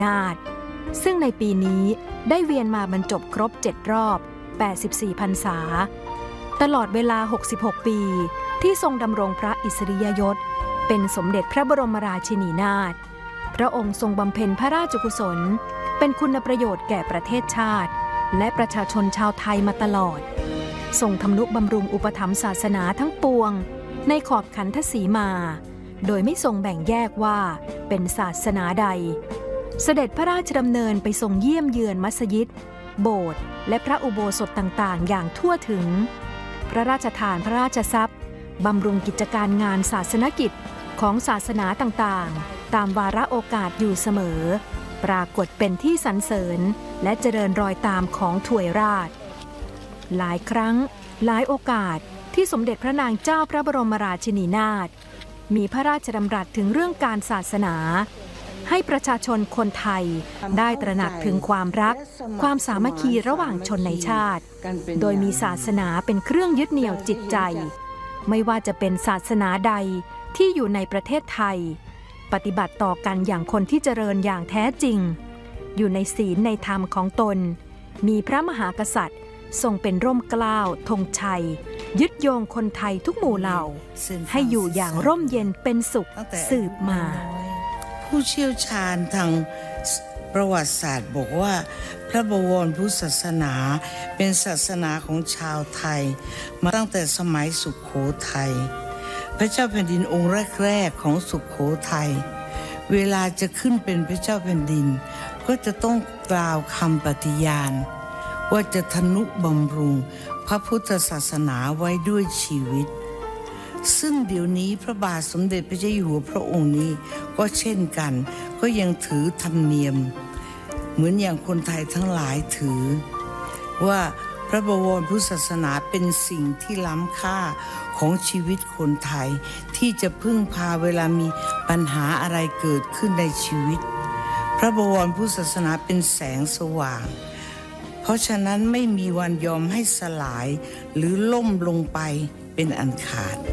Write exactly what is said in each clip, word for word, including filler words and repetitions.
นาถซึ่งในปีนี้ได้เวียนมาบรรจบครบเจ็ดรอบแปดสิบสี่พรรษาตลอดเวลาหกสิบหกปีที่ทรงดำรงพระอิสริยยศเป็นสมเด็จพระบรมราชินีนาถพระองค์ทรงบำเพ็ญพระราชกุศลเป็นคุณประโยชน์แก่ประเทศชาติและประชาชนชาวไทยมาตลอดทรงทำนุบำรุงอุปถัมภ์ศาสนาทั้งปวงในขอบขันธสีมาโดยไม่ทรงแบ่งแยกว่าเป็นศาสนาใดเสด็จพระราชดำเนินไปทรงเยี่ยมเยือนมัสยิดโบสถ์และพระอุโบสถต่างๆอย่างทั่วถึงพระราชทานพระราชทรัพย์บำรุงกิจการงานศาสนกิจของศาสนาต่างๆตามวาระโอกาสอยู่เสมอปรากฏเป็นที่สรรเสริญและเจริญรอยตามของถวยราชหลายครั้งหลายโอกาสที่สมเด็จพระนางเจ้าพระบรมราชินีนาถมีพระราชดำรัสถึงเรื่องการศาสนาให้ประชาชนคนไทยได้ตระหนักถึงความรักความสามัคคีระหว่างชนในชาติโดยมีศาสนาเป็นเครื่องยึดเหนี่ยวจิตใจไม่ว่าจะเป็นศาสนาใดที่อยู่ในประเทศไทยปฏิบัติต่อกันอย่างคนที่เจริญอย่างแท้จริงอยู่ในศีลในธรรมของตนมีพระมหากษัตริย์ทรงเป็นร่มเกล้าธงชัยยึดโยงคนไทยทุกหมู่เหล่าให้อยู่อย่างร่มเย็นเป็นสุขสืบมาผู้เชี่ยวชาญทางประวัติศาสตร์บอกว่าพระบวรพุทธศาสนาเป็นศาสนาของชาวไทยมาตั้งแต่สมัยสุโขทัยพระเจ้าแผ่นดินองค์แรกๆของสุโขทัยเวลาจะขึ้นเป็นพระเจ้าแผ่นดินก็จะต้องกล่าวคำปฏิญาณว่าจะทนุบำรุงพระพุทธศาสนาไว้ด้วยชีวิตซึ่งเดี๋ยวนี้พระบาทสมเด็จพระเจ้าอยู่หัวพระองค์นี้ก็เช่นกันก็ยังถือธรรมเนียมเหมือนอย่างคนไทยทั้งหลายถือว่าพระบวรพุทธศาสนาเป็นสิ่งที่ล้ำค่าของชีวิตคนไทยที่จะพึ่งพาเวลามีปัญหาอะไรเกิดขึ้นในชีวิตพระบวรพุทธศาสนาเป็นแสงสว่างเพราะฉะนั้นไม่มีวันยอมให้สลายหรือล่มลงไปเป็นอันขาด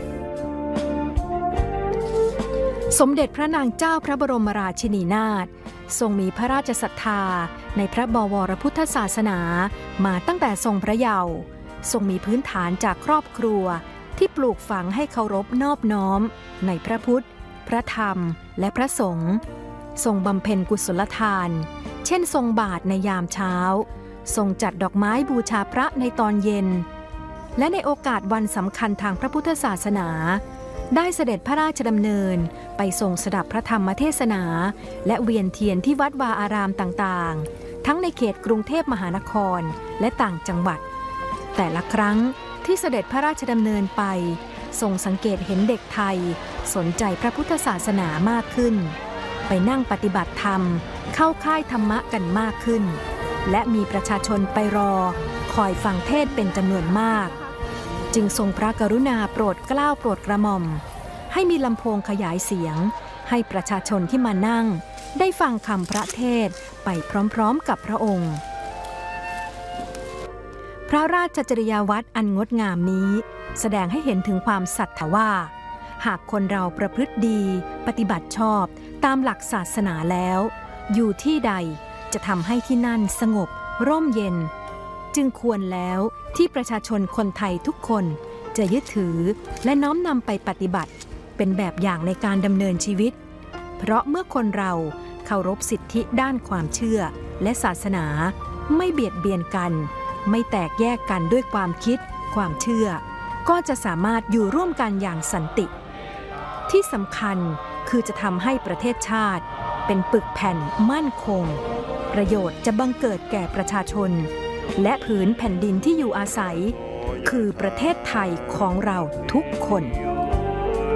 สมเด็จพระนางเจ้าพระบรมราชินีนาถทรงมีพระราชศรัทธาในพระบวรพุทธศาสนามาตั้งแต่ทรงพระเยาว์ทรงมีพื้นฐานจากครอบครัวที่ปลูกฝังให้เคารพนอบน้อมในพระพุทธพระธรรมและพระสงฆ์ทรงบำเพ็ญกุศลทานเช่นทรงบาตรในยามเช้าทรงจัดดอกไม้บูชาพระในตอนเย็นและในโอกาสวันสำคัญทางพระพุทธศาสนาได้เสด็จพระราชดำเนินไปทรงสดับพระธรรมเทศนาและเวียนเทียนที่วัดวาอารามต่างๆทั้งในเขตกรุงเทพมหานครและต่างจังหวัดแต่ละครั้งที่เสด็จพระราชดำเนินไปทรงสังเกตเห็นเด็กไทยสนใจพระพุทธศาสนามากขึ้นไปนั่งปฏิบัติธรรมเข้าค่ายธรรมะกันมากขึ้นและมีประชาชนไปรอคอยฟังเทศน์เป็นจำนวนมากจึงทรงพระกรุณาโปรดเกล้าโปรดกระหม่อมให้มีลำโพงขยายเสียงให้ประชาชนที่มานั่งได้ฟังคำพระเทศน์ไปพร้อมๆกับพระองค์พระราชจริยวัตรอันงดงามนี้แสดงให้เห็นถึงความสัตย์ว่าหากคนเราประพฤติดีปฏิบัติชอบตามหลักศาสนาแล้วอยู่ที่ใดจะทำให้ที่นั่นสงบร่มเย็นจึงควรแล้วที่ประชาชนคนไทยทุกคนจะยึดถือและน้อมนำไปปฏิบัติเป็นแบบอย่างในการดำเนินชีวิตเพราะเมื่อคนเราเคารพสิทธิด้านความเชื่อและศาสนาไม่เบียดเบียนกันไม่แตกแยกกันด้วยความคิดความเชื่อก็จะสามารถอยู่ร่วมกันอย่างสันติที่สำคัญคือจะทำให้ประเทศชาติเป็นปึกแผ่นมั่นคงประโยชน์จะบังเกิดแก่ประชาชนและผืนแผ่นดินที่อยู่อาศัยคือประเทศไทยของเราทุกคน